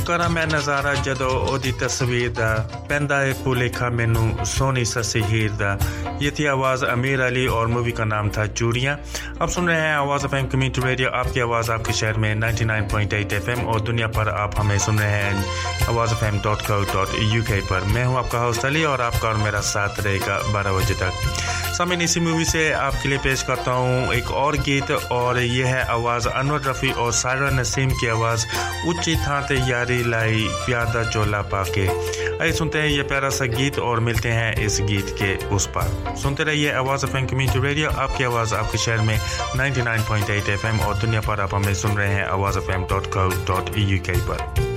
करा मैं नज़ारा जदों ओदी तस्वीर दा पैंदा है भुलेखा मैनू सोनी ससी हीर दा। ये थी आवाज़ अमीर अली और मूवी का नाम था चूड़ियाँ। अब सुन रहे हैं आवाज़ एफएम कम्युनिटी रेडियो, आपकी आवाज़ आपके शहर में 99.8 एफएम और दुनिया पर आप हमें सुन रहे हैं awazfm.co.uk पर। मैं हूं आपका होस्ट अली और आपका और मेरा साथ रहेगा 12 बजे तक। सामीन, इसी मूवी से आपके लिए पेश करता हूं एक और गीत और ये है आवाज़ अनवर रफ़ी और सायरा नसीम की आवाज़ ऊंची थां ते यारी लाई प्यादा चोला पाके। आइए सुनते हैं ये प्यारा सा गीत और मिलते हैं इस गीत के उस पार। सुनते रहिए आवाज़ एफएम कम्युनिटी रेडियो, आपकी आवाज़ आपके शहर में 99.8 एफएम और दुनिया पर आप हमें सुन रहे हैं awazfm.co.uk पर।